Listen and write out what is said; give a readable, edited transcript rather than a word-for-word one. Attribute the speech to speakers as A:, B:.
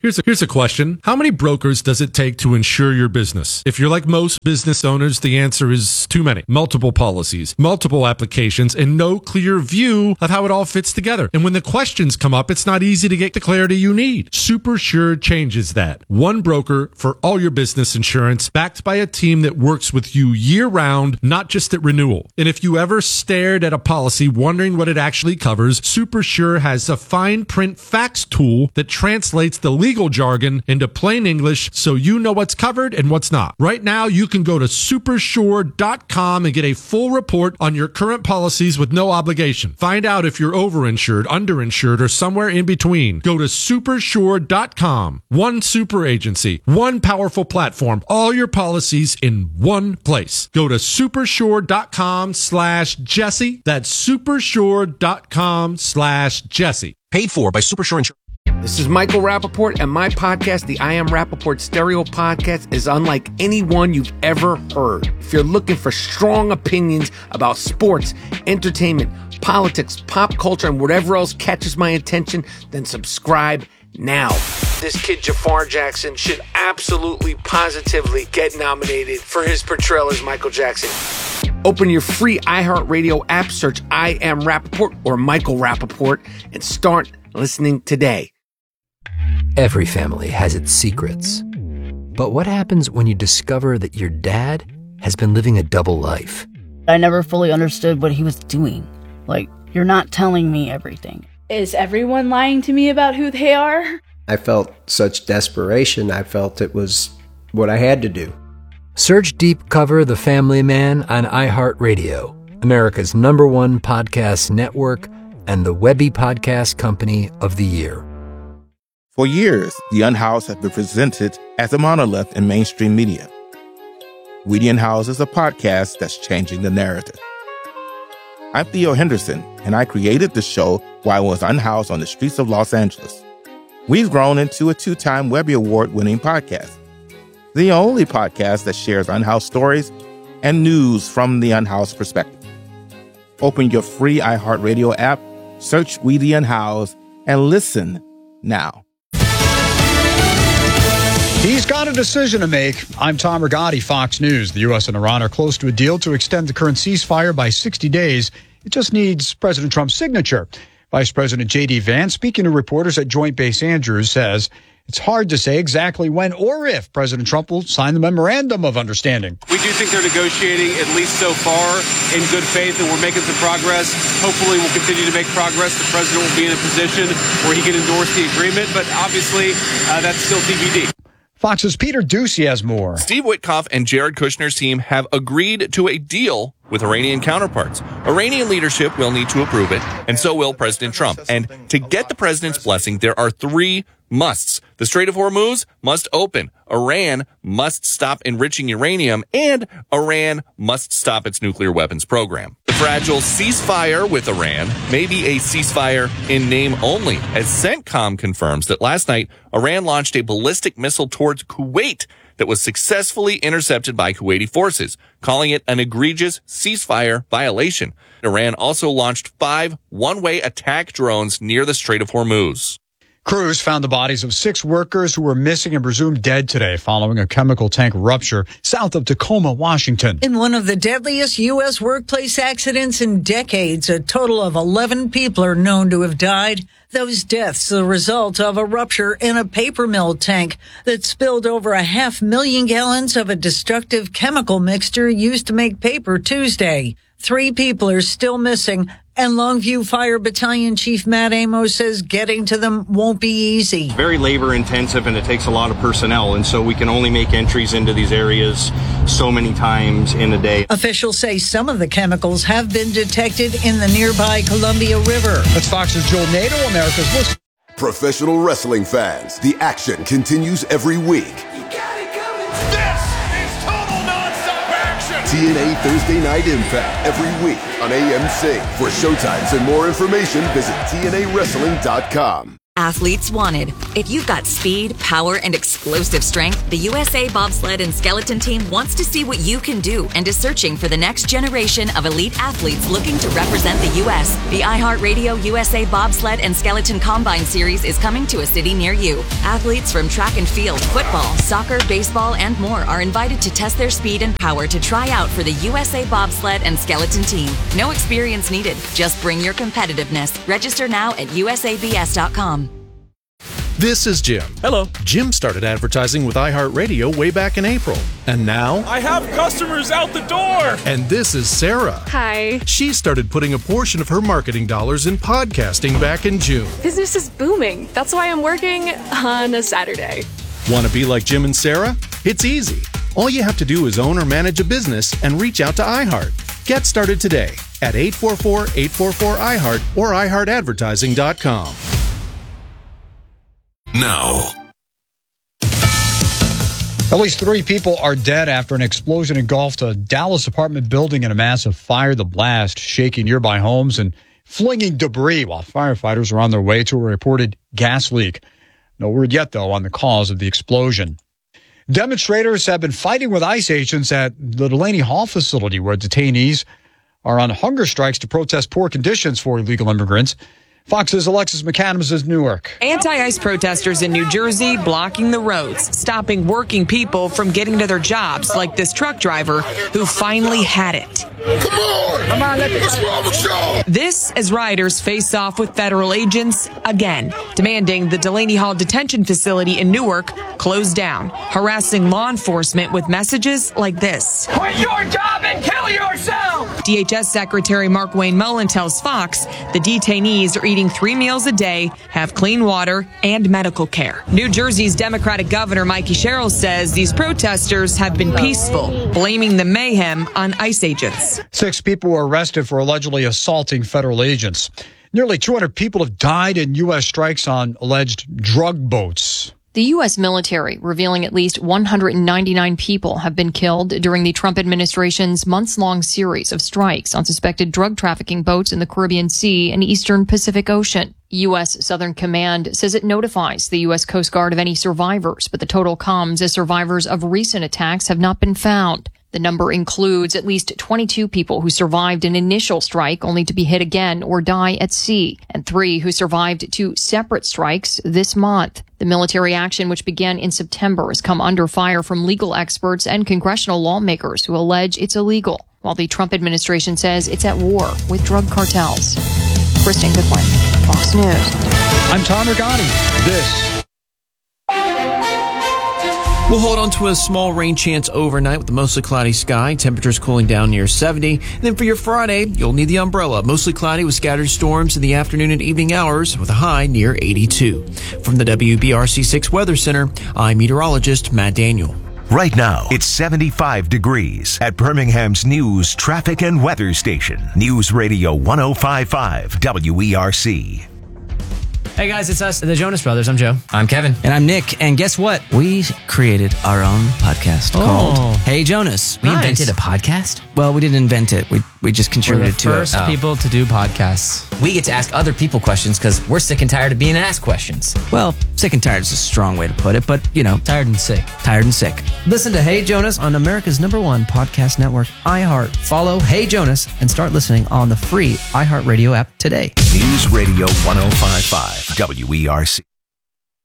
A: Here's a question. How many brokers does it take to insure your business? If you're like most business owners, the answer is too many. Multiple policies, multiple applications, and no clear view of how it all fits together. And when the questions come up, it's not easy to get the clarity you need. SuperSure changes that. One broker for all your business insurance, backed by a team that works with you year-round, not just at renewal. And if you ever stared at a policy wondering what it actually covers, SuperSure has a fine print facts tool that translates the legal jargon into plain English so you know what's covered and what's not. Right now, you can go to supersure.com and get a full report on your current policies with no obligation. Find out if you're overinsured, underinsured, or somewhere in between. Go to supersure.com. One super agency, one powerful platform, all your policies in one place. Go to supersure.com/Jesse. That's supersure.com/Jesse.
B: Paid for by Supersure Insurance.
C: This is Michael Rappaport, and my podcast, the I Am Rappaport Stereo Podcast, is unlike any one you've ever heard. If you're looking for strong opinions about sports, entertainment, politics, pop culture, and whatever else catches my attention, then subscribe now. This kid, Jafar Jackson, should absolutely, positively get nominated for his portrayal as Michael Jackson. Open your free iHeartRadio app, search I Am Rappaport or Michael Rappaport, and start listening today.
D: Every family has its secrets. But what happens when you discover that your dad has been living a double life?
E: I never fully understood what he was doing. Like, you're not telling me everything.
F: Is everyone lying to me about who they are?
G: I felt such desperation. I felt it was what I had to do.
D: Search Deep Cover The Family Man on iHeartRadio, America's #1 podcast network and the Webby Podcast Company of the Year.
H: For years, The Unhoused have been presented as a monolith in mainstream media. We The Unhoused is a podcast that's changing the narrative. I'm Theo Henderson, and I created the show while I was unhoused on the streets of Los Angeles. We've grown into a 2-time Webby Award-winning podcast, the only podcast that shares unhoused stories and news from the unhoused perspective. Open your free iHeartRadio app, search We The Unhoused, and listen now.
I: He's got a decision to make. I'm Tom Rigotti, Fox News. The U.S. and Iran are close to a deal to extend the current ceasefire by 60 days. It just needs President Trump's signature. Vice President J.D. Vance, speaking to reporters at Joint Base Andrews, says it's hard to say exactly when or if President Trump will sign the memorandum of understanding.
J: We do think they're negotiating, at least so far, in good faith, and we're making some progress. Hopefully we'll continue to make progress. The president will be in a position where he can endorse the agreement, but obviously that's still TBD.
I: Fox's Peter Doocy has more.
K: Steve Witkoff and Jared Kushner's team have agreed to a deal with Iranian counterparts. Iranian leadership will need to approve it, and so will President Trump. And to get the president's blessing, there are 3 musts. The Strait of Hormuz must open. Iran must stop enriching uranium, and Iran must stop its nuclear weapons program. The fragile ceasefire with Iran may be a ceasefire in name only, as CENTCOM confirms that last night Iran launched a ballistic missile towards Kuwait that was successfully intercepted by Kuwaiti forces, calling it an egregious ceasefire violation. Iran also launched 5 one-way attack drones near the Strait of Hormuz.
I: Crews found the bodies of 6 workers who were missing and presumed dead today following a chemical tank rupture south of Tacoma, Washington.
L: In one of the deadliest U.S. workplace accidents in decades, a total of 11 people are known to have died. Those deaths are the result of a rupture in a paper mill tank that spilled over 500,000 gallons of a destructive chemical mixture used to make paper Tuesday. 3 people are still missing, and Longview Fire Battalion Chief Matt Amos says getting to them won't be easy.
M: Very labor intensive, and it takes a lot of personnel, and so we can only make entries into these areas so many times in a day.
L: Officials say some of the chemicals have been detected in the nearby Columbia River.
I: That's Fox's Joel Nato, America's List.
N: Professional wrestling fans, the action continues every week. TNA Thursday Night Impact every week on AMC. For showtimes and more information, visit TNAWrestling.com.
B: Athletes wanted. If you've got speed, power, and explosive strength, the USA Bobsled and Skeleton Team wants to see what you can do and is searching for the next generation of elite athletes looking to represent the U.S. The iHeartRadio USA Bobsled and Skeleton Combine Series is coming to a city near you. Athletes from track and field, football, soccer, baseball, and more are invited to test their speed and power to try out for the USA Bobsled and Skeleton Team. No experience needed. Just bring your competitiveness. Register now at usabs.com.
O: This is Jim.
P: Hello.
O: Jim started advertising with iHeartRadio way back in April. And now...
P: I have customers out the door!
O: And this is Sarah.
Q: Hi.
O: She started putting a portion of her marketing dollars in podcasting back in June.
Q: Business is booming. That's why I'm working on a Saturday.
O: Want to be like Jim and Sarah? It's easy. All you have to do is own or manage a business and reach out to iHeart. Get started today at 844-844-iHeart or iHeartAdvertising.com.
N: Now.
I: At least 3 people are dead after an explosion engulfed a Dallas apartment building in a massive fire. The blast shaking nearby homes and flinging debris while firefighters are on their way to a reported gas leak. No word yet, though, on the cause of the explosion. Demonstrators have been fighting with ICE agents at the Delaney Hall facility where detainees are on hunger strikes to protest poor conditions for illegal immigrants. Fox's Alexis McAdams is Newark.
R: Anti-ICE protesters in New Jersey blocking the roads, stopping working people from getting to their jobs, like this truck driver who finally had it.
N: Come on, let's roll the show.
R: This as riders face off with federal agents again, demanding the Delaney Hall detention facility in Newark close down, harassing law enforcement with messages like this.
S: Quit your job and kill yourself!
R: DHS Secretary Mark Wayne Mullen tells Fox the detainees are eating 3 meals a day, have clean water, and medical care. New Jersey's Democratic Governor Mikey Sherrill says these protesters have been peaceful, blaming the mayhem on ICE agents.
I: 6 people were arrested for allegedly assaulting federal agents. Nearly 200 people have died in U.S. strikes on alleged drug boats.
T: The U.S. military revealing at least 199 people have been killed during the Trump administration's months-long series of strikes on suspected drug trafficking boats in the Caribbean Sea and Eastern Pacific Ocean. U.S. Southern Command says it notifies the U.S. Coast Guard of any survivors, but the total comes as survivors of recent attacks have not been found. The number includes at least 22 people who survived an initial strike only to be hit again or die at sea, and 3 who survived 2 separate strikes this month. The military action, which began in September, has come under fire from legal experts and congressional lawmakers who allege it's illegal, while the Trump administration says it's at war with drug cartels. Kristen Goodwin, Fox News.
I: I'm Tom Rigotti. This
U: We'll hold on to a small rain chance overnight with a mostly cloudy sky. Temperatures cooling down near 70. And then for your Friday, you'll need the umbrella. Mostly cloudy with scattered storms in the afternoon and evening hours with a high near 82. From the WBRC6 Weather Center, I'm meteorologist Matt Daniel.
V: Right now, it's 75 degrees at Birmingham's news, traffic, and weather station. News Radio 105.5 WERC.
W: Hey guys, it's us, the Jonas Brothers. I'm Joe.
X: I'm Kevin.
W: And I'm Nick. And guess what? We created our own podcast called Hey Jonas.
X: We invented a podcast?
W: Well, we didn't invent it. We just contributed to it.
X: We're the first people to do podcasts. We get to ask other people questions because we're sick and tired of being asked questions.
W: Well, sick and tired is a strong way to put it, but, you know.
X: Tired and sick.
W: Tired and sick.
X: Listen to Hey Jonas on America's #1 podcast network, iHeart. Follow Hey Jonas and start listening on the free iHeartRadio app today.
V: News Radio 105.5 WERC.